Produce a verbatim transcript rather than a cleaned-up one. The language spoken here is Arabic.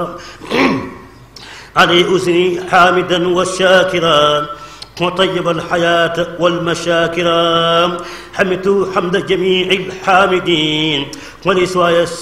علي أزني حامدا والشاكرا وطيب الحياة والمشاكرا. حمدت حمد جميع الحامدين ولسواي